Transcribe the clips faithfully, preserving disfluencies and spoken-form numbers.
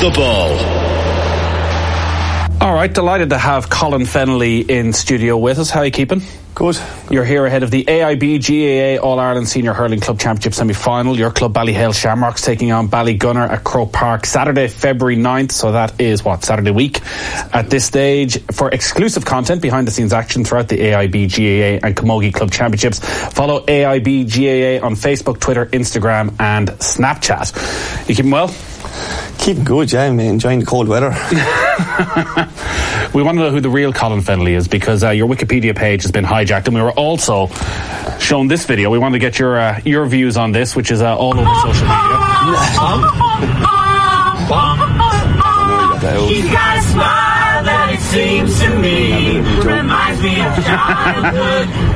the ball. All right, delighted to have Colin Fennelly in studio with us. How are you keeping? Good. You're here ahead of the A I B G A A All-Ireland Senior Hurling Club Championship semi-final. Your club, Ballyhale Shamrocks, taking on Ballygunner at Croke Park Saturday, February ninth. So that is, what, Saturday week at this stage. For exclusive content, behind-the-scenes action throughout the A I B G A A and Camogie Club Championships, follow A I B G A A on Facebook, Twitter, Instagram and Snapchat. You keeping well? Keeping good, yeah. I'm enjoying the cold weather. We want to know who the real Colin Fennelly is, because uh, your Wikipedia page has been hijacked, and we were also shown this video. We want to get your uh, your views on this, which is uh, all over social media. He's got a smile that it seems to me reminds me of childhood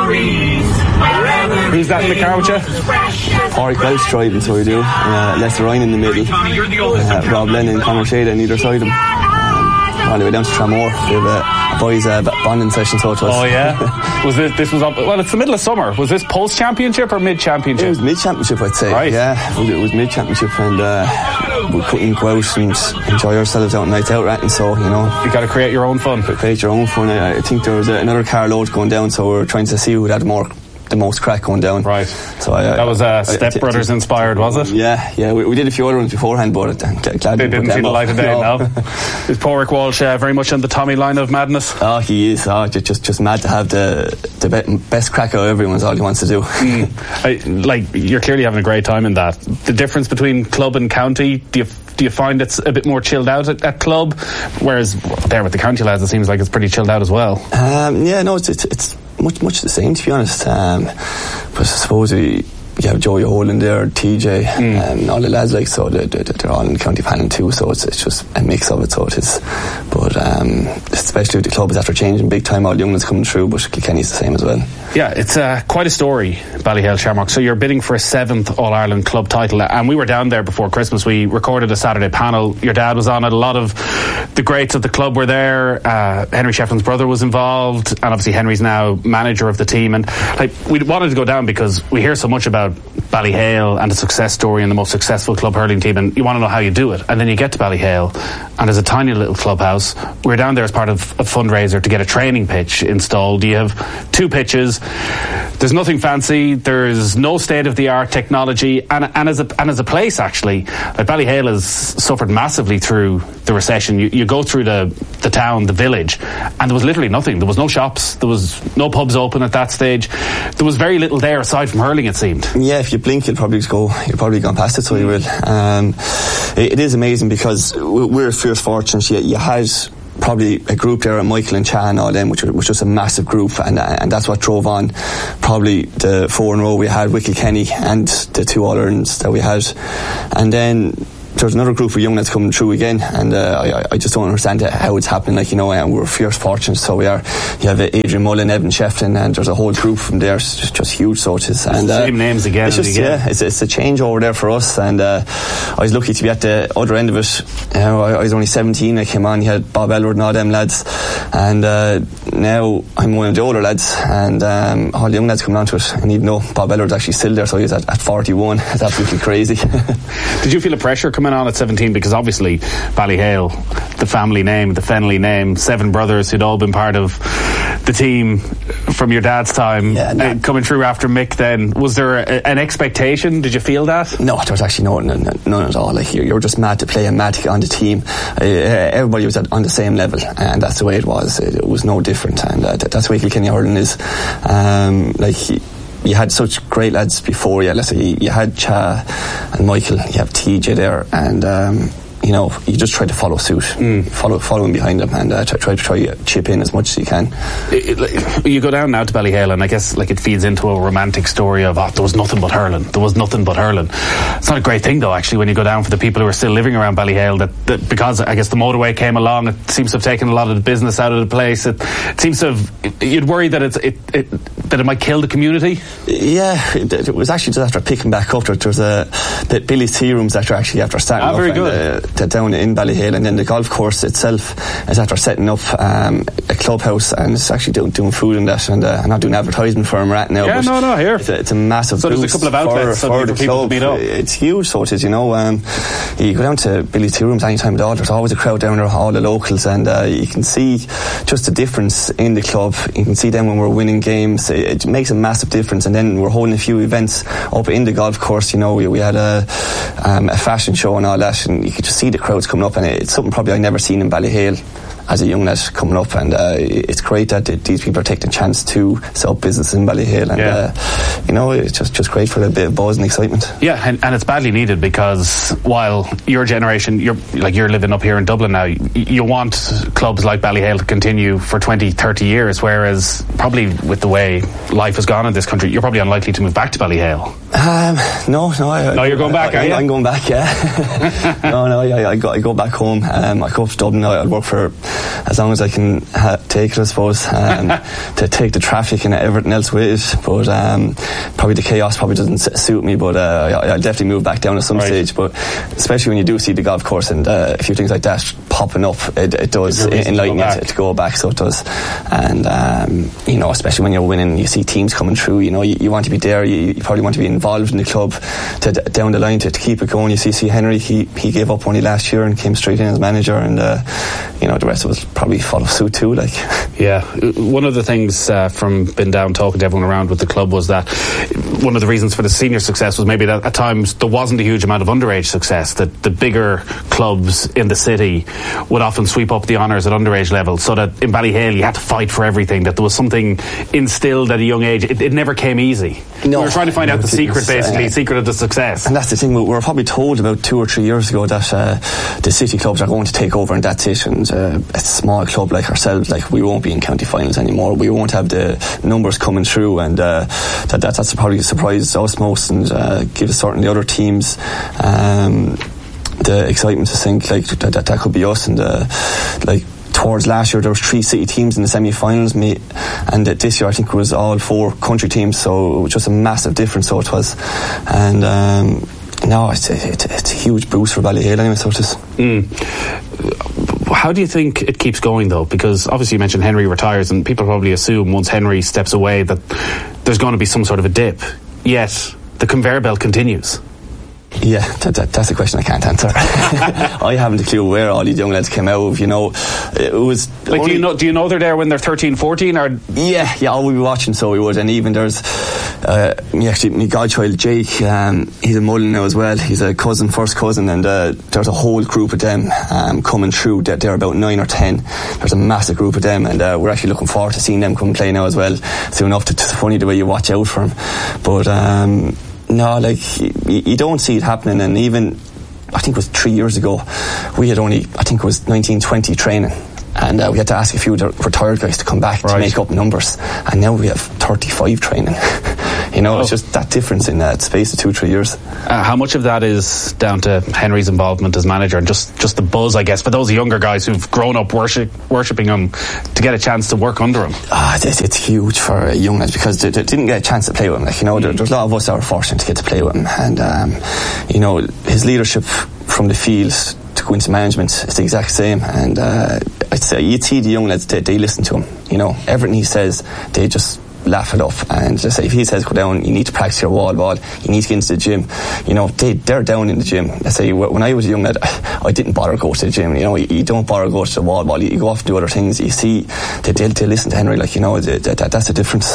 memories. Who's that in the car with you? Ori Welsh driving, so we do. Uh, Lester Ryan in the middle. Uh, Rob Lennon and Conor Shada on either side of him. Um, on the way down to Tramore. We have a, a boys' uh, bonding session, so it was. Oh, yeah? Was this, this was up, well, it's the middle of summer. Was this post-championship or mid-championship? It was mid-championship, I'd say. Right. Yeah, it was, it was mid-championship, and uh, we couldn't go out and enjoy ourselves out nights out ratting, so, you know. You got to create your own fun. Create your own fun. I, I think there was uh, another car load going down, so we were trying to see who had more. The most crack going down. Right. So I, that was uh, Step I, I, Brothers inspired, was it? Yeah, yeah. We, we did a few other ones beforehand, but I'm glad they didn't see the light of day. No. no. Is Paul Rick Walsh uh, very much on the Tommy line of madness? Oh, he is. Oh, just, just, just mad to have the the be- best crack out of everyone's all he wants to do. Mm. I, like you're clearly having a great time in that. The difference between club and county, do you do you find it's a bit more chilled out at, at club, whereas there with the county lads, it seems like it's pretty chilled out as well? Um, yeah, no, it's it's. it's Much, much the same, to be honest. Um, but I suppose we, we have Joey Holland there, T J, mm. and all the lads like so. They're, they're all in county panel too, so it's it's just a mix of it. So it is. But um, especially with the club is after changing big time. All the young ones coming through, but Kilkenny's the same as well. Yeah, it's uh, quite a story, Ballyhale Shamrock. So you're bidding for a seventh All Ireland club title, and we were down there before Christmas. We recorded a Saturday panel. Your dad was on it. A lot of the greats of the club were there. Uh, Henry Shefflin's brother was involved, and obviously Henry's now manager of the team. And like we wanted to go down because we hear so much about Ballyhale and the success story and the most successful club hurling team, and you want to know how you do it. And then you get to Ballyhale, and there's a tiny little clubhouse. We were down there as part of a fundraiser to get a training pitch installed. You have two pitches. There's nothing fancy. There's no state-of-the-art technology, and and as a and as a place, actually, like Ballyhale has suffered massively through the recession. You, you go through the the town, the village, and there was literally nothing. There was no shops. There was no pubs open at that stage. There was very little there aside from hurling, it seemed. Yeah, if you blink, you'll probably go. You'll probably gone past it, so you will. Um, it, it is amazing because we're fierce fortunate. You, you had probably a group there at Michael and Cha and all them, which was just a massive group, and and that's what drove on probably the four in a row we had with Kilkenny and the two All-Irelands that we had. And then there's another group of young lads coming through again, and uh, I, I just don't understand how it's happening. Like, you know, and we're fierce fortunate, so we are. You have Adrian Mullen, Evan Shefflin, and there's a whole group from there. It's just, just huge, so it is. And uh, same names again. It's just and again. yeah, it's, it's a change over there for us, and uh, I was lucky to be at the other end of it. You know, I, I was only seventeen. I came on. You had Bob Elwood and all them lads, and uh, now I'm one of the older lads, and um, all the young lads coming onto it. And even though Bob Elwood's actually still there, so he's at, at forty-one. It's absolutely crazy. Did you feel a pressure coming on at seventeen? Because obviously Ballyhale, the family name, the Fennelly name, seven brothers who'd all been part of the team from your dad's time, yeah, no. uh, coming through after Mick then, was there a, an expectation? Did you feel that? No, there was actually no, none, none at all. Like, you, you were just mad to play and mad to get on the team. Uh, everybody was at, on the same level, and that's the way it was. It, it was no different, and uh, that's the way Kilkenny hurling is. Um, like you had such great lads before you. Let's say you, you had Cha and Michael, you have T J there, and um, you know, you just try to follow suit, mm. follow following behind them, and uh, try, try to try chip in as much as you can. It, it, you go down now to Ballyhale, and I guess like it feeds into a romantic story of, oh, there was nothing but hurling. There was nothing but hurling. It's not a great thing though, actually, when you go down for the people who are still living around Ballyhale. That, that because I guess the motorway came along, it seems to have taken a lot of the business out of the place. It, it seems to have. You'd worry that it's it, it that it might kill the community. Yeah, it, it was actually just after picking back up. There was a Billy's tea rooms after actually after starting. Ah, very up, good. And, uh, to down in Ballyhale, and then the golf course itself is after setting up um, a clubhouse, and it's actually doing, doing food in that, and uh, I'm not doing advertising for them right now. Yeah, but no, no, here. It's a, it's a massive so boost there's a couple of outlets for, for, for the people club. to meet up. It's huge, so it is, you know. Um, you go down to Billy's Tea Rooms anytime at all, there's always a crowd down there, all the locals, and uh, you can see just the difference in the club. You can see them when we're winning games. It, it makes a massive difference. And then we're holding a few events up in the golf course. You know, we, we had a, um, a fashion show and all that, and you could just see the crowds coming up, and it's something probably I've never seen in Ballyhale as a young lad coming up, and uh, it's great that these people are taking the chance to set up business in Ballyhale, and yeah. uh, you know, it's just, just great for a bit of buzz and excitement. Yeah, and, and it's badly needed, because while your generation, you're like you're living up here in Dublin now, you, you want clubs like Ballyhale to continue for twenty, thirty years, whereas probably with the way life has gone in this country, you're probably unlikely to move back to Ballyhale. Um, no, no. I, no, you're going back, I, are I, you? I'm going back, yeah. no, no, I, I, go, I go back home. Um, I go up to Dublin. I, I'll work for as long as I can ha- take it, I suppose, um, to take the traffic and everything else with it. But um, probably the chaos probably doesn't suit me, but uh, I, I'll definitely move back down at some right. stage. But especially when you do see the golf course and uh, a few things like that popping up, it, it does enlighten you to, to go back, so it does. And um, you know, especially when you're winning, you see teams coming through, you know, you, you want to be there, you, you probably want to be involved in the club to, to down the line to, to keep it going. You see, see Henry, he, he gave up only last year and came straight in as manager, and uh, you know, the rest of us probably follow suit too. Like, yeah, one of the things uh, from being down talking to everyone around with the club was that one of the reasons for the senior success was maybe that at times there wasn't a huge amount of underage success, that the bigger clubs in the city would often sweep up the honours at underage level, so that in Ballyhale you had to fight for everything, that there was something instilled at a young age. It, it never came easy. No, we were trying to find no, out the secret, basically, uh, secret of the success. And that's the thing, we were probably told about two or three years ago that uh, the city clubs are going to take over and that's it, and uh, a small club like ourselves, like, we won't be in county finals anymore, we won't have the numbers coming through, and uh, that, that that's probably surprised us most, and uh, gives certainly other teams um, the excitement to think like that, that, that could be us. And uh, like towards last year there was three city teams in the semi-finals, and uh, this year I think it was all four country teams, so it was just a massive difference, so it was. And um, no, it's, it's, it's a huge boost for Ballyhale anyway, so it is. Mm. How do you think it keeps going though? Because obviously you mentioned Henry retires, and people probably assume once Henry steps away that there's going to be some sort of a dip, yet the conveyor belt continues. Yeah, that, that, that's a question I can't answer. I haven't a clue where all these young lads came out of, you know. It was like, do you know do you know they're there when they're thirteen, fourteen, or? Yeah, yeah, we'll be watching, so we would. And even there's uh, actually my godchild Jake, um, he's a Mullen now as well, he's a cousin, first cousin, and uh, there's a whole group of them um, coming through. They're, they're about nine or ten. There's a massive group of them, and uh, we're actually looking forward to seeing them come and play now as well soon enough. It's funny the way you watch out for them, but um no, like, you, you don't see it happening. And even, I think it was three years ago, we had only, I think it was nineteen, twenty training, and uh, we had to ask a few of the retired guys to come back right. to make up numbers, and now we have thirty-five training. You know, oh. It's just that difference in that space of two, three years. Uh, how much of that is down to Henry's involvement as manager, and just, just the buzz, I guess, for those younger guys who've grown up worship, worshipping him, to get a chance to work under him? Ah, it's, it's huge for young lads, because they, they didn't get a chance to play with him. Like, you know, mm. there, there's a lot of us that were fortunate to get to play with him, and um, you know, his leadership from the field to go into management is the exact same. And uh, I'd say you'd see the young lads, they, they listen to him. You know, everything he says, they just laugh it off. And just say, if he says go down, you need to practice your wall ball, you need to get into the gym, you know, they, they're down in the gym. Let's say when I was a young lad, I didn't bother go to the gym. You know, you, you don't bother go to the wall ball, you, you go off and do other things. You see, they, they, they listen to Henry, like, you know, that, that, that's the difference.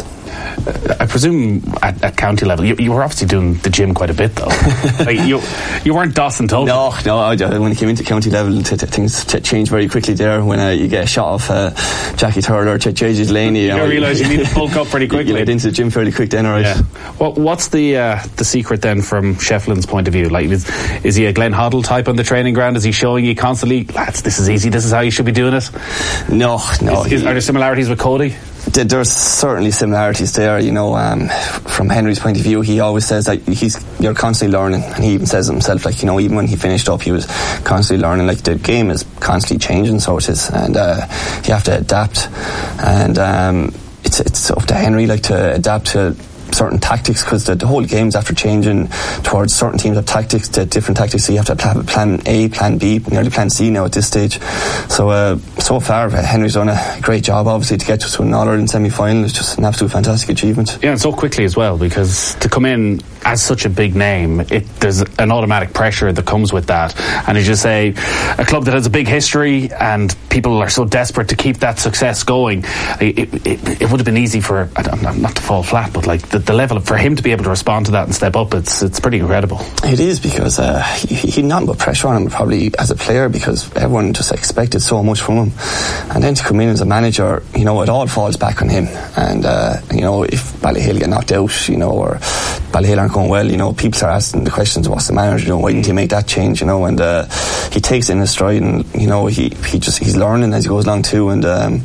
I presume at, at county level you, you were obviously doing the gym quite a bit though. Like, you you weren't Dawson Tolton. No, no. I, when it came into county level, t- t- things t- changed very quickly there. When uh, you get a shot of uh, Jackie Turler, J J Delaney, you, you know, realise you need to bulk up pretty quickly. You get into the gym fairly quick then, alright. Yeah. Well, what's the uh, the secret then from Shefflin's point of view? Like, is, is he a Glenn Hoddle type on the training ground? Is he showing you constantly, lads, this is easy, this is how you should be doing it? No, no. Is, is, are there similarities with Cody? There's certainly similarities there, you know. Um, from Henry's point of view, he always says that he's you're constantly learning, and he even says it himself, like, you know, even when he finished up, he was constantly learning. Like, the game is constantly changing, so it is, and uh, you have to adapt. And um, it's it's up to Henry, like, to adapt to certain tactics, because the, the whole game's after changing towards certain teams have tactics, the different tactics, so you have to have a plan A, plan B, nearly plan C now at this stage. So uh, so far Henry's done a great job obviously to get us to an All-Ireland semi-final. It's just an absolute fantastic achievement. Yeah, and so quickly as well, because to come in as such a big name, it, there's an automatic pressure that comes with that. And as you say, a club that has a big history and people are so desperate to keep that success going, it, it, it would have been easy for, not to fall flat, but like the, the level of, for him to be able to respond to that and step up, it's it's pretty incredible. It is, because uh, he, he had nothing but pressure on him probably as a player, because everyone just expected so much from him. And then to come in as a manager, you know, it all falls back on him. And uh, you know, if Ballyhale get knocked out, you know, or Ballyhale aren't going well, you know, people are asking the questions, what's the manager doing, why didn't he make that change, you know? And uh, he takes it in his stride, and you know, he, he just he's learning as he goes along too. And um,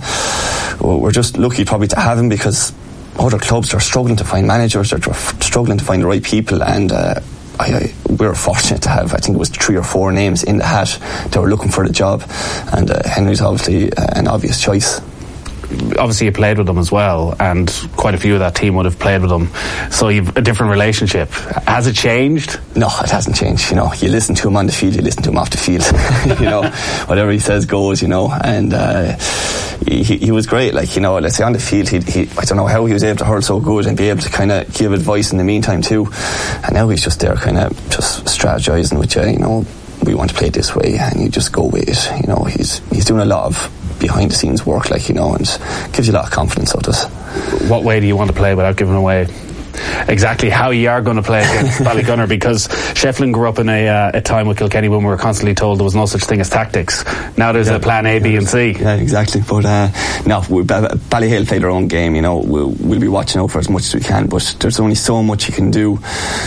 we're just lucky probably to have him, because other clubs are struggling to find managers, they're struggling to find the right people, and uh, I, I, we were fortunate to have, I think it was three or four names in the hat that were looking for the job, and uh, Henry's obviously uh, an obvious choice. Obviously you played with them as well, and quite a few of that team would have played with them, so you've a different relationship. Has it changed? No, it hasn't changed. You know, you listen to him on the field, you listen to him off the field. You know, whatever he says goes, you know. And uh, he, he was great. Like, you know, let's say on the field, he, he I don't know how he was able to hurl so good and be able to kind of give advice in the meantime too. And now he's just there kind of just strategizing with you, you know, we want to play it this way, and you just go with it. You know, he's he's doing a lot of behind the scenes work, like, you know, and gives you a lot of confidence, so it does. What way do you want to play without giving away exactly how you are going to play against Ballygunner? Because Shefflin grew up in a, uh, a time with Kilkenny when we were constantly told there was no such thing as tactics. Now there's yeah, a plan A, yeah, B and C. Yeah, exactly. But uh, no, we, Ballyhale play their own game, you know. We'll, we'll be watching out for as much as we can, but there's only so much you can do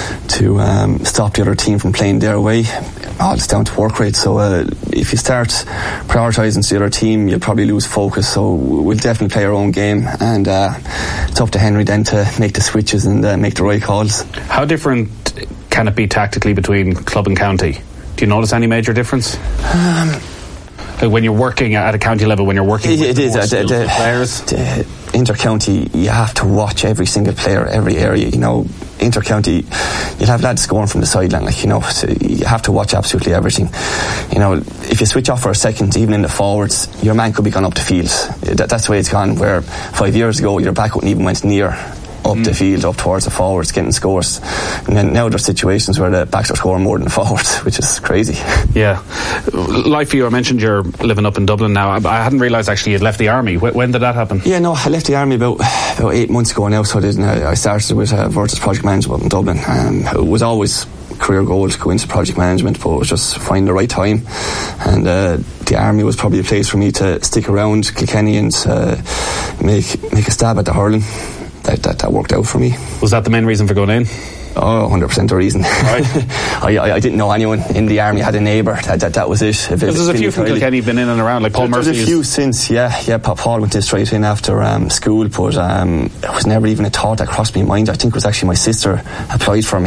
to um, stop the other team from playing their way. Oh, it's down to work rate. So uh, if you start prioritising the other team, you'll probably lose focus. So we'll definitely play our own game, and uh, it's up to Henry then to make the switches and uh, make the right calls. How different can it be tactically between club and county? Do you notice any major difference? Um, like when you're working at a county level, when you're working it, with it is, more uh, the, the, players? The inter-county, you have to watch every single player, every area, you know. Inter-county, you'll have lads scoring from the sideline, like, you know, so you have to watch absolutely everything. You know, if you switch off for a second, even in the forwards, your man could be gone up the field. That, that's the way it's gone, where five years ago your back wouldn't even went near up mm. the field, up towards the forwards, getting scores. And then now there's situations where the backs are scoring more than the forwards, which is crazy. Yeah. Like for you, I mentioned you're living up in Dublin now. I hadn't realised actually you'd left the army. When did that happen? Yeah, no, I left the army about about eight months ago now, so I didn't. I started with uh, Virtus Project Management in Dublin. Um, it was always career goal to go into project management, but it was just finding the right time, and uh, the army was probably a place for me to stick around Kilkenny and uh, make make a stab at the hurling. That, that that worked out for me. Was that the main reason for going in? Oh, one hundred percent the reason. Right. I, I I didn't know anyone in the army. I had a neighbour. That, that that was it. If it there's a few from Kilkenny been in and around, like Paul Murphy. There's a few since, yeah, yeah. Paul went straight in after um, school, but um, it was never even a thought that crossed my mind. I think it was actually my sister applied for me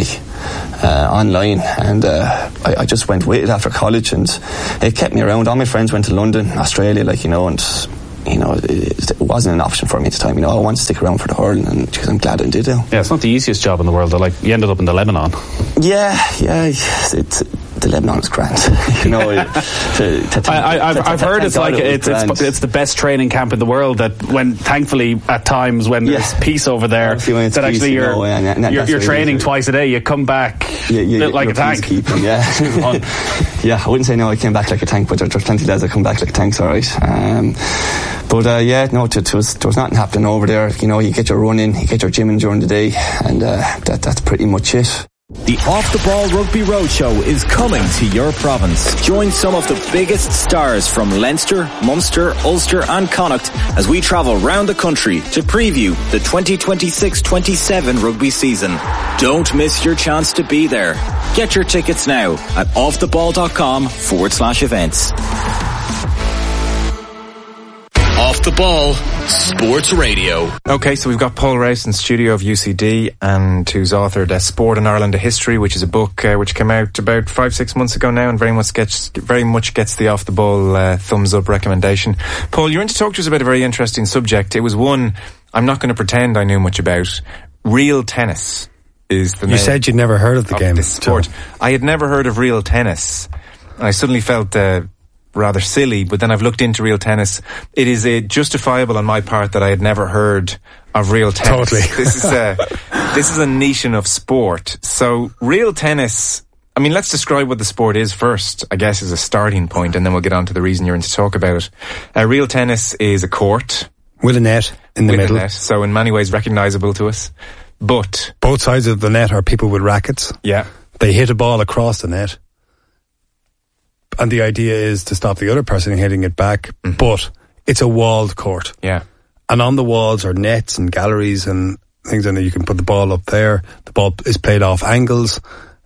uh, online, and uh, I, I just went with it after college, and it kept me around. All my friends went to London, Australia, like, you know, and you know, it, it wasn't an option for me at the time. You know, I wanted to stick around for the hurling, and because I'm glad I did now. Yeah, it's not the easiest job in the world though. Like, you ended up in the Lebanon. Yeah, yeah, it's, the Lebanon is grand. You know, to, to, to, I, I've, to, I've heard it's like it it's, it's it's the best training camp in the world. That when thankfully at times when yeah. there's peace over there, actually that actually you're you know, and, and you're, you're training twice a day. You come back yeah, yeah, like a tank. Yeah, yeah. I wouldn't say no. I came back like a tank, but there, there's plenty of lads that come back like tanks. All right. Um, But uh, yeah, no, there was, there was nothing happening over there. You know, you get your run in, you get your gym in during the day, and uh, that that's pretty much it. The Off the Ball Rugby Roadshow is coming to your province. Join some of the biggest stars from Leinster, Munster, Ulster and Connacht as we travel round the country to preview the twenty twenty-six twenty-seven rugby season. Don't miss your chance to be there. Get your tickets now at offtheball.com forward slash events. Off the Ball Sports Radio. Okay, so we've got Paul Rouse in studio of U C D, and who's authored uh, Sport in Ireland: A History, which is a book uh, which came out about five, six months ago now, and very much gets very much gets the Off the Ball uh, thumbs up recommendation. Paul, you're in to talk to us about a very interesting subject. It was one I'm not going to pretend I knew much about. Real Tennis is the You name. said you'd never heard of the of game. this sport. Joe. I had never heard of Real Tennis. I suddenly felt uh, rather silly, but then I've looked into Real Tennis. It is uh, justifiable on my part that I had never heard of Real Tennis. Totally. This is a, this is a niche enough sport. So Real Tennis, I mean, let's describe what the sport is first, I guess, as a starting point, and then we'll get on to the reason you're in to talk about it. Uh, Real Tennis is a court. With a net in the with middle. a net, so in many ways recognisable to us. But Both sides of the net are people with rackets. yeah, They hit a ball across the net. And the idea is to stop the other person hitting it back. Mm-hmm. But it's a walled court. yeah, And on the walls are nets and galleries and things, and you can put the ball up there. The ball is played off angles.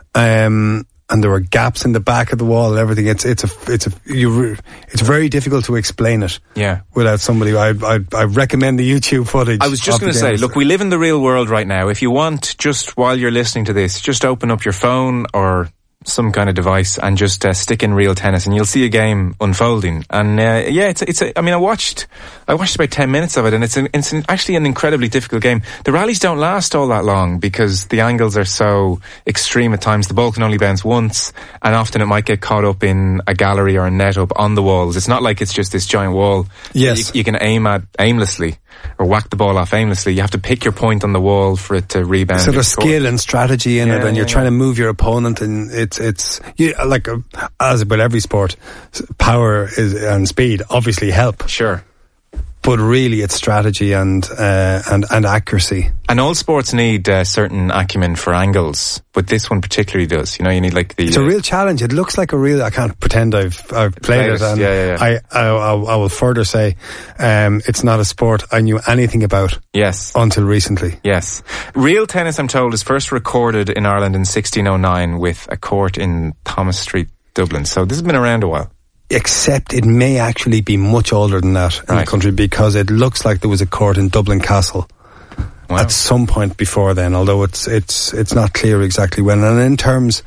Um, and there are gaps in the back of the wall and everything. It's it's a it's a you re- it's very difficult to explain it. yeah. Without somebody, I I I recommend the YouTube footage. I was just of going to the say, games. look, we live in the real world right now. If you want, just while you're listening to this, just open up your phone or some kind of device and just uh, stick in Real Tennis, and you'll see a game unfolding. And uh, yeah, it's it's. A, I mean, I watched I watched about ten minutes of it, and it's an, it's an, actually an incredibly difficult game. The rallies don't last all that long because the angles are so extreme at times. The ball can only bounce once, and often it might get caught up in a gallery or a net up on the walls. It's not like it's just this giant wall. Yes. you, you can aim at aimlessly or whack the ball off aimlessly. You have to pick your point on the wall for it to rebound. So there's and score. skill and strategy in Yeah, it, and you're yeah, trying yeah. to move your opponent, and it's it's you, like uh, as with every sport, s- power is and speed obviously help, Sure. but really it's strategy and uh, and and accuracy. And all sports need uh, certain acumen for angles, but this one particularly does. You know, you need like the... It's a uh, real challenge. It looks like a real. I can't pretend I've I've played Played it, it, and yeah, yeah, yeah. I, I I I will further say, um, it's not a sport I knew anything about Yes. until recently. Yes. Real Tennis, I'm told, is first recorded in Ireland in sixteen oh nine with a court in Thomas Street, Dublin. So this has been around a while. Except it may actually be much older than that in Right. the country, because it looks like there was a court in Dublin Castle Wow. at some point before then, although it's it's it's not clear exactly when. And in terms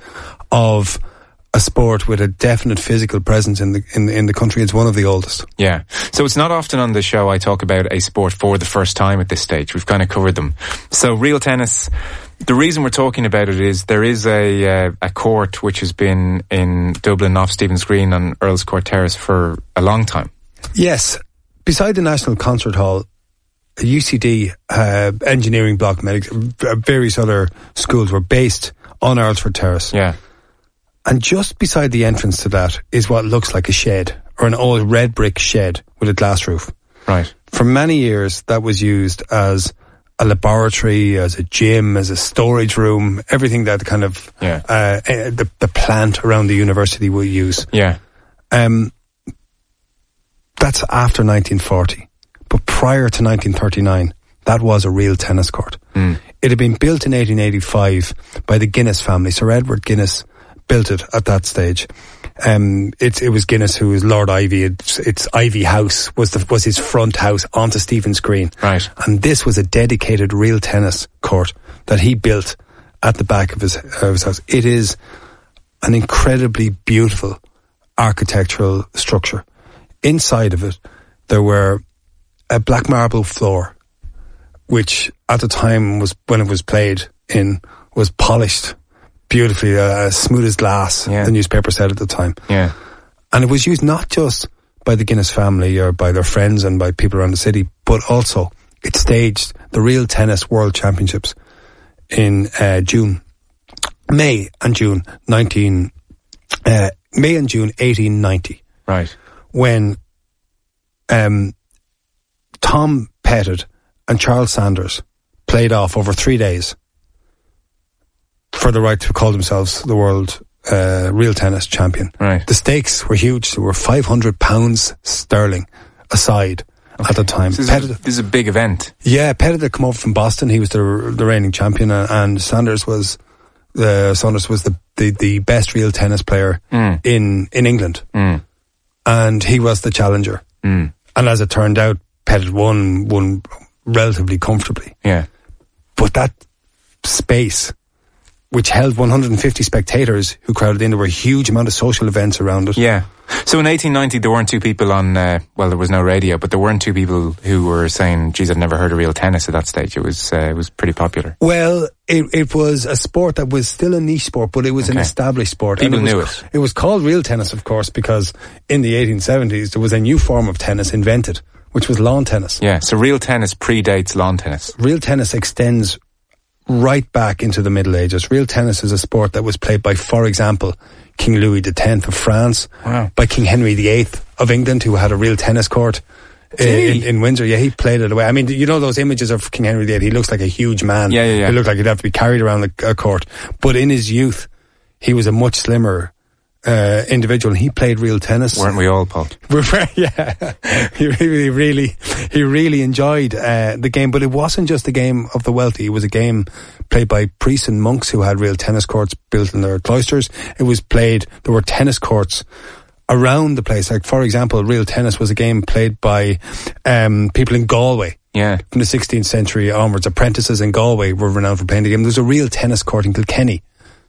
of a sport with a definite physical presence in the in, in the country, it's one of the oldest. Yeah. So it's not often on the show I talk about a sport for the first time at this stage. We've kind of covered them. So Real Tennis, the reason we're talking about it is there is a uh, a court which has been in Dublin off Stephen's Green on Earl's Court Terrace for a long time. Yes, beside the National Concert Hall, U C D, uh, engineering block, medic, uh, various other schools were based on Earlsford Terrace. Yeah. And just beside the entrance to that is what looks like a shed, or an old red brick shed with a glass roof. Right. For many years, that was used as a laboratory, as a gym, as a storage room, everything that kind of Yeah. uh, eh, the, the plant around the university will use. Yeah. Um, that's after nineteen forty. But prior to nineteen thirty-nine, that was a real tennis court. Mm. It had been built in eighteen eighty-five by the Guinness family. Sir Edward Guinness built it at that stage. Um, it, it was Guinness who was Lord Ivy. It's, it's Ivy House was the, was his front house onto Stephen's Green. Right. And this was a dedicated real tennis court that he built at the back of his, of his house. It is an incredibly beautiful architectural structure. Inside of it, there were a black marble floor, which at the time was, when it was played in, was polished beautifully, uh, smooth as glass, Yeah. the newspaper said at the time. Yeah. And it was used not just by the Guinness family or by their friends and by people around the city, but also it staged the Real Tennis World Championships in uh, June, May and June nineteen, uh, May and June eighteen ninety, Right. when um, Tom Pettit and Charles Sanders played off over three days for the right to call themselves the world uh, real tennis champion. Right. The stakes were huge. They were five hundred pounds sterling a side at the time. This is, Pettit, a, this is a big event. yeah, Pettit had come over from Boston. He was the the reigning champion, and, and Sanders was uh, Sanders was the, the, the best real tennis player Mm. in in England, Mm. and he was the challenger. Mm. And as it turned out, Pettit won won relatively comfortably. Yeah. But that space which held one hundred fifty spectators who crowded in. There were a huge amount of social events around it. Yeah. So in eighteen ninety, there weren't two people on, uh, well, there was no radio, but there weren't two people who were saying, geez, I'd never heard of real tennis at that stage. It was, uh, it was pretty popular. Well, it, it was a sport that was still a niche sport, but it was Okay. an established sport. People and it knew was, it. It was called real tennis, of course, because in the eighteen seventies, there was a new form of tennis invented, which was lawn tennis. Yeah. So real tennis predates lawn tennis. Real tennis extends right back into the Middle Ages. Real tennis is a sport that was played by, for example, King Louis the Tenth of France, Wow. by King Henry the Eighth of England, who had a real tennis court uh, in, in Windsor. Yeah, he played it away. I mean, you know those images of King Henry the Eighth? He looks like a huge man. Yeah, yeah, yeah. He looked like he'd have to be carried around the uh, court. But in his youth, he was a much slimmer uh, individual, and he played real tennis. Weren't we all, Paul? Yeah, he really, really, he really enjoyed uh, the game. But it wasn't just a game of the wealthy. It was a game played by priests and monks who had real tennis courts built in their cloisters. It was played. There were tennis courts around the place. Like, for example, real tennis was a game played by um, people in Galway. Yeah. From the sixteenth century onwards, apprentices in Galway were renowned for playing the game. There was a real tennis court in Kilkenny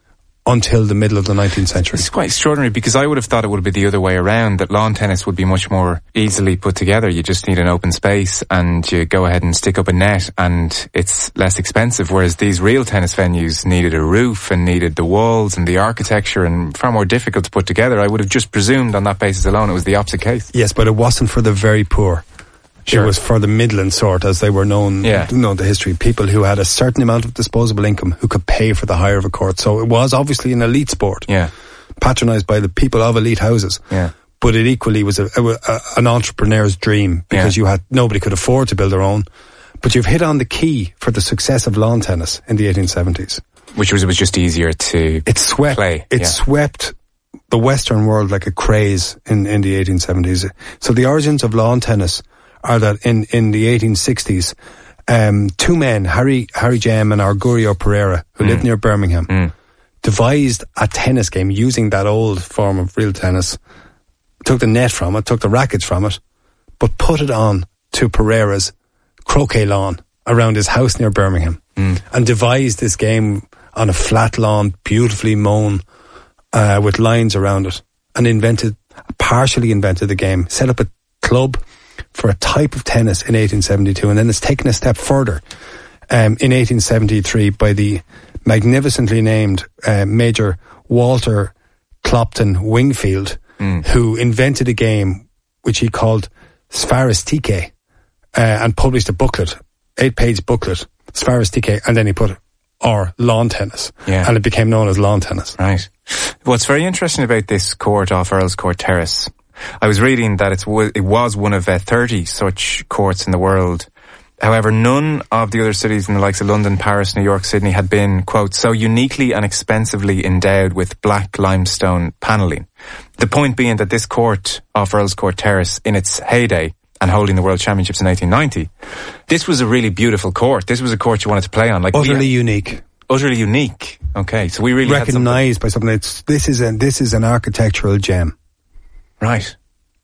until the middle of the nineteenth century. It's quite extraordinary because I would have thought it would be the other way around, that lawn tennis would be much more easily put together. You just need an open space and you go ahead and stick up a net and it's less expensive, whereas these real tennis venues needed a roof and needed the walls and the architecture and far more difficult to put together. I would have just presumed on that basis alone it was the opposite case. Yes, but it wasn't for the very poor. Sure. It was for the Midland sort, as they were known, Yeah. you know, the history. People who had a certain amount of disposable income who could pay for the hire of a court. So it was obviously an elite sport. Yeah. Patronised by the people of elite houses. Yeah. But it equally was a, a, a, an entrepreneur's dream, because Yeah. you had, nobody could afford to build their own. But you've hit on the key for the success of lawn tennis in the eighteen seventies. Which was, it was just easier to It swept, play. it yeah. swept the Western world like a craze in, in the eighteen seventies. So the origins of lawn tennis are that in, in the eighteen sixties, um, two men, Harry, Harry Jem and Argurio Pereira, who Mm. lived near Birmingham, Mm. devised a tennis game using that old form of real tennis, took the net from it, took the rackets from it, but put it on to Pereira's croquet lawn around his house near Birmingham, Mm. and devised this game on a flat lawn, beautifully mown, uh, with lines around it, and invented, partially invented the game, set up a club for a type of tennis in eighteen seventy-two, and then it's taken a step further um, in eighteen seventy-three by the magnificently named uh, Major Walter Clopton Wingfield, Mm. who invented a game which he called Sfaristike, uh, and published a booklet, eight-page booklet, Sfaristike, and then he put or lawn tennis, Yeah. and it became known as lawn tennis. Right. What's very interesting about this court off Earl's Court Terrace, I was reading that it's, it was one of uh, thirty such courts in the world. However, none of the other cities in the likes of London, Paris, New York, Sydney had been, quote, so uniquely and expensively endowed with black limestone panelling. The point being that this court off Earl's Court Terrace, in its heyday and holding the World Championships in eighteen ninety, this was a really beautiful court. This was a court you wanted to play on. Like Utterly we, unique. utterly unique. Okay, so we really had something. Recognised by something. It's, this is a, this is an architectural gem. Right.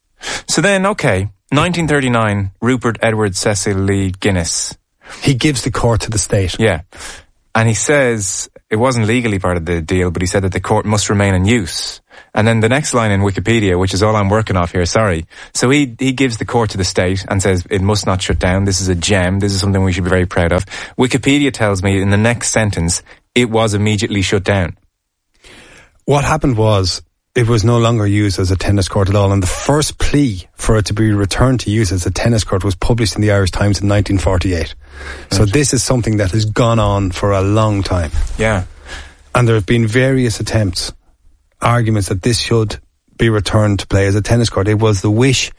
So then, okay, nineteen thirty-nine, Rupert Edward Cecil Lee Guinness. He gives the court to the state. Yeah. And he says it wasn't legally part of the deal, but he said that the court must remain in use. And then the next line in Wikipedia, which is all I'm working off here, sorry. So he, he gives the court to the state and says it must not shut down. This is a gem. This is something we should be very proud of. Wikipedia tells me in the next sentence, it was immediately shut down. What happened was, it was no longer used as a tennis court at all, and the first plea for it to be returned to use as a tennis court was published in the Irish Times in nineteen forty-eight. So this is something that has gone on for a long time. Yeah. And there have been various attempts, arguments that this should be returned to play as a tennis court. It was the wish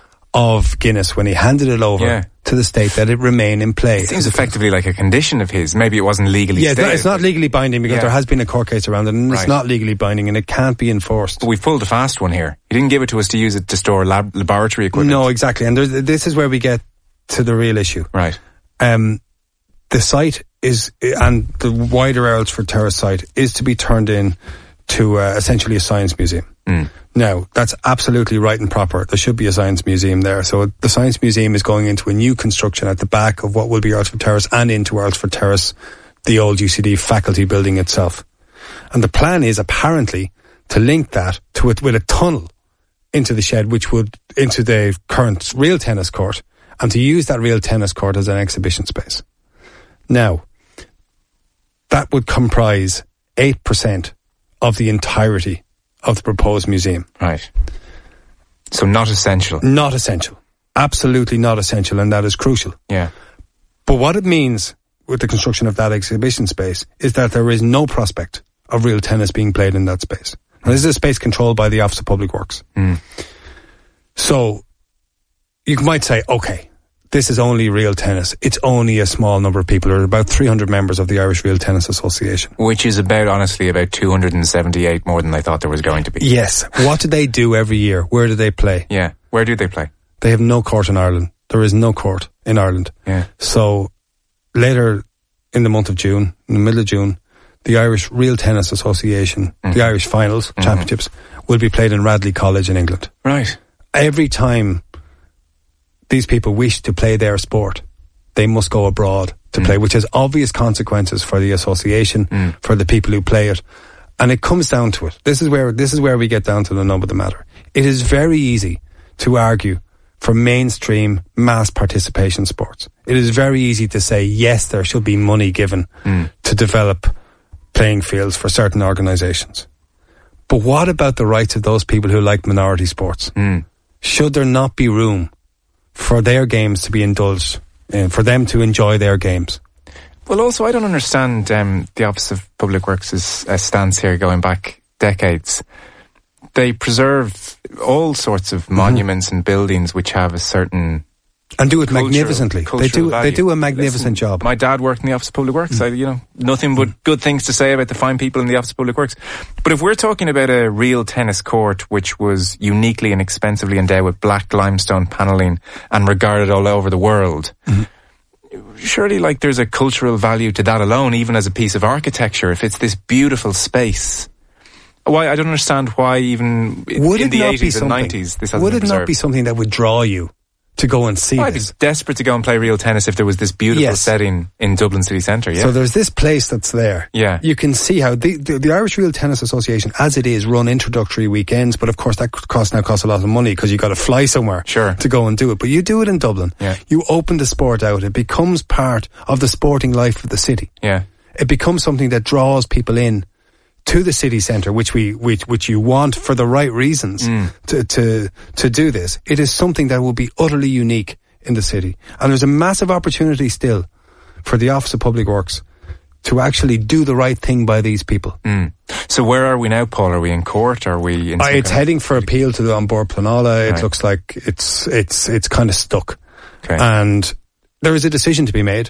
of Guinness when he handed it over Yeah. to the state that it remain in play. It seems effectively like a condition of his. Maybe it wasn't legally Yeah, stated. it's not legally binding because Yeah. there has been a court case around it, and Right. it's not legally binding, and it can't be enforced. But we've pulled a fast one here. He didn't give it to us to use it to store lab- laboratory equipment. No, exactly. And there's, this is where we get to the real issue. Right. Um, the site is, and the wider Earlsford Terrace site is to be turned in to uh, essentially a science museum. Mm. Now, that's absolutely right and proper. There should be a science museum there. So the science museum is going into a new construction at the back of what will be Earlsford Terrace and into Earlsford Terrace, the old U C D faculty building itself. And the plan is apparently to link that to it with a tunnel into the shed, which would, into the current real tennis court, and to use that real tennis court as an exhibition space. Now, that would comprise eight percent of the entirety of the proposed museum. Right. So not essential. Not essential. Absolutely not essential, and that is crucial. Yeah. But what it means with the construction of that exhibition space is that there is no prospect of real tennis being played in that space. Now, this is a space controlled by the Office of Public Works. Mm. So, you might say, okay, this is only real tennis. It's only a small number of people. There are about three hundred members of the Irish Real Tennis Association. Which is about, honestly, about two hundred seventy-eight more than I thought there was going to be. Yes. What do they do every year? Where do they play? Yeah. Where do they play? They have no court in Ireland. There is no court in Ireland. Yeah. So, later in the month of June, in the middle of June, the Irish Real Tennis Association, mm-hmm. the Irish Finals, mm-hmm. Championships, will be played in Radley College in England. Right. Every time these people wish to play their sport, they must go abroad to mm. play, which has obvious consequences for the association, mm. for the people who play it. And it comes down to it. This is where, this is where we get down to the nub of the matter. It is very easy to argue for mainstream mass participation sports. It is very easy to say, yes, there should be money given mm. to develop playing fields for certain organisations. But what about the rights of those people who like minority sports? Mm. Should there not be room for their games to be indulged, uh, for them to enjoy their games? Well, also, I don't understand um, the Office of Public Works' uh, stance here going back decades. They preserve all sorts of mm-hmm. monuments and buildings which have a certain... And do it cultural, magnificently. They do. Value. They do a magnificent Listen, job. My dad worked in the Office of Public Works. Mm. I, you know, nothing but mm. good things to say about the fine people in the Office of Public Works. But if we're talking about a real tennis court which was uniquely and expensively endowed with black limestone panelling and regarded all over the world, mm. surely, like, there's a cultural value to that alone, even as a piece of architecture. If it's this beautiful space. Why I don't understand why even would in it the not eighties be and nineties this hasn't would been it preserved. Not be something that would draw you to go and see I'd this? be desperate to go and play real tennis if there was this beautiful yes. setting in Dublin city centre. Yeah. So there's this place that's there. Yeah. You can see how the, the, the Irish Real Tennis Association, as it is, run introductory weekends, but of course that cost now costs a lot of money because you've got to fly somewhere sure. to go and do it. But you do it in Dublin. Yeah. You open the sport out. It becomes part of the sporting life of the city. Yeah. It becomes something that draws people in to the city centre, which we, which, which you want for the right reasons mm. to, to, to do this. It is something that will be utterly unique in the city. And there's a massive opportunity still for the Office of Public Works to actually do the right thing by these people. Mm. So where are we now, Paul? Are we in court? Are we in... Uh, it's heading for appeal to the An Bord Pleanála. It right. looks like it's, it's, it's kind of stuck. Okay. And there is a decision to be made.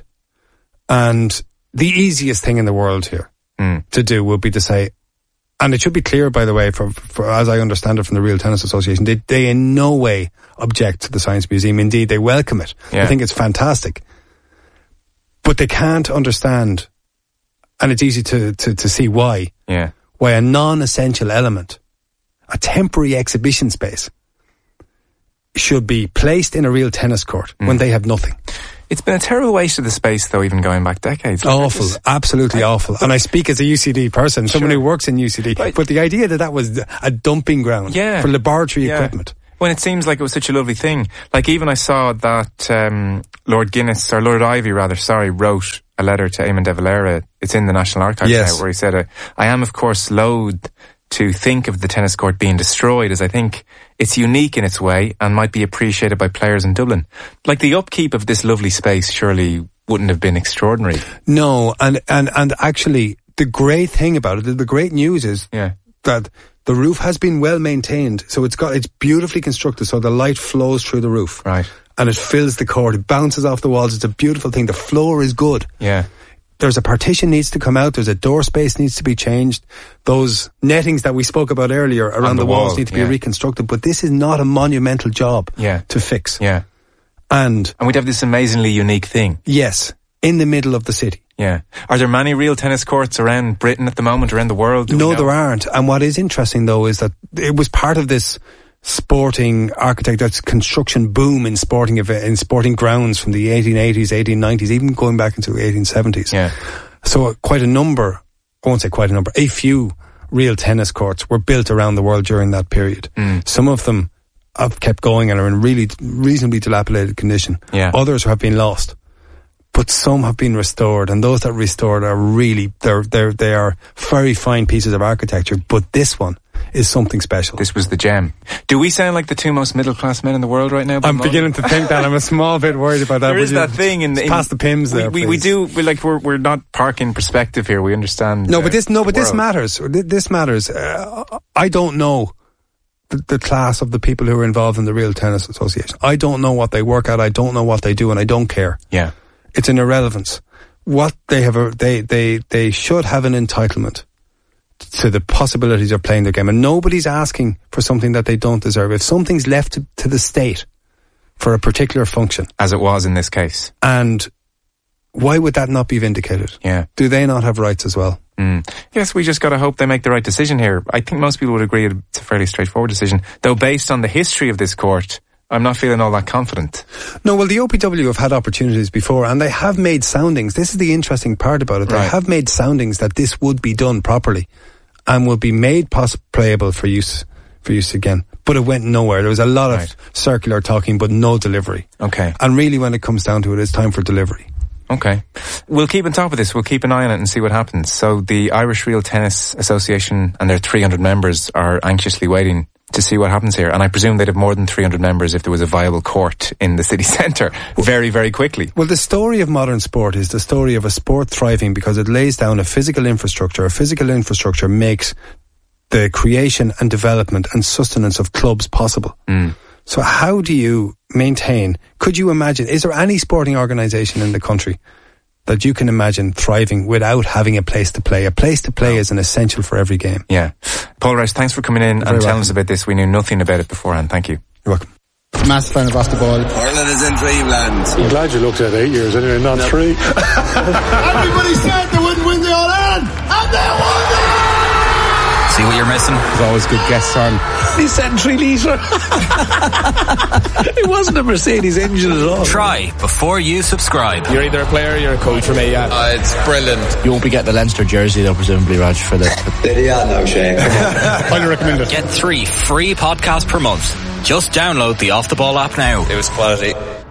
And the easiest thing in the world here mm. to do would be to say, and it should be clear, by the way, for, for as I understand it from the Real Tennis Association, they, they in no way object to the Science Museum. Indeed, they welcome it. Yeah. I think it's fantastic. But they can't understand, and it's easy to, to, to see why, yeah. why a non-essential element, a temporary exhibition space, should be placed in a real tennis court mm. when they have nothing. It's been a terrible waste of the space, though, even going back decades. Like awful, absolutely I, awful. And I speak as a U C D person, someone sure. who works in U C D. But, but the idea that that was a dumping ground yeah, for laboratory yeah. equipment. When it seems like it was such a lovely thing. Like, even I saw that um, Lord Guinness, or Lord Ivy, rather, sorry, wrote a letter to Eamon de Valera. It's in the National Archives yes. now, where he said, uh, I am, of course, loath to think of the tennis court being destroyed, as I think it's unique in its way and might be appreciated by players in Dublin. Like, the upkeep of this lovely space surely wouldn't have been extraordinary. No, and, and, and actually, the great thing about it, the great news is yeah. that the roof has been well maintained. So it's got, it's beautifully constructed, so the light flows through the roof. Right. And it fills the court, it bounces off the walls, it's a beautiful thing. The floor is good. Yeah. There's a partition needs to come out, there's a door space needs to be changed. Those nettings that we spoke about earlier around the, the walls wall, need to be yeah. reconstructed, but this is not a monumental job yeah. to fix. Yeah. And And we'd have this amazingly unique thing. Yes, in the middle of the city. Yeah. Are there many real tennis courts around Britain at the moment, around the world? No, there aren't. And what is interesting though is that it was part of this sporting architect, that's construction boom in sporting in sporting grounds from the eighteen eighties, eighteen nineties, even going back into the eighteen seventies. Yeah. So uh, quite a number I won't say quite a number, a few real tennis courts were built around the world during that period. Mm. Some of them have kept going and are in really reasonably dilapidated condition. Yeah. Others have been lost. But some have been restored, and those that are restored are really, they're, they're, they are very fine pieces of architecture, but this one is something special. This was the gem. Do we sound like the two most middle-class men in the world right now? I'm beginning to think that. I'm a small bit worried about that. There is that thing in the... In, past the Pims there, we, we, we do, we like, we're, we're not parking perspective here. We understand... No, uh, but this, no, but world. this matters. This matters. Uh, I don't know the, the class of the people who are involved in the Real Tennis Association. I don't know what they work at. I don't know what they do, and I don't care. Yeah. It's an irrelevance. What they have, a, they, they, they should have an entitlement to the possibilities of playing their game, and nobody's asking for something that they don't deserve. If something's left to, to the state for a particular function, as it was in this case, and why would that not be vindicated? Yeah. Do they not have rights as well? Mm. Yes, we just got to hope they make the right decision here. I think most people would agree it's a fairly straightforward decision, though based on the history of this court, I'm not feeling all that confident. No, well, the O P W have had opportunities before, and they have made soundings. This is the interesting part about it. They Right. have made soundings that this would be done properly and will be made poss- playable for use for use again. But it went nowhere. There was a lot Right. of circular talking, but no delivery. Okay. And really, when it comes down to it, it's time for delivery. Okay. We'll keep on top of this. We'll keep an eye on it and see what happens. So the Irish Real Tennis Association and their three hundred members are anxiously waiting to see what happens here. And I presume they'd have more than three hundred members if there was a viable court in the city centre very, very quickly. Well, the story of modern sport is the story of a sport thriving because it lays down a physical infrastructure. A physical infrastructure makes the creation and development and sustenance of clubs possible. Mm. So how do you maintain, could you imagine, is there any sporting organisation in the country that you can imagine thriving without having a place to play? A place to play is an essential for every game. Yeah. Paul Rouse, thanks for coming in You're and very telling welcome. us about this. We knew nothing about it beforehand. Thank you. You're welcome. Massive fan of Off the Ball. Ireland is in dreamland. I'm glad you looked at eight years anyway, not three. Everybody said they wouldn't win the All-Ireland, and they won it! See what you're missing? There's always good guests on. He said three litre. It wasn't a Mercedes engine at all. Try before you subscribe. You're either a player or you're a coach for me, yeah. Uh, it's brilliant. You won't be getting the Leinster jersey though, presumably, Raj, for this. Yeah, no shame. Highly recommend it. Get three free podcasts per month. Just download the Off the Ball app now. It was quality.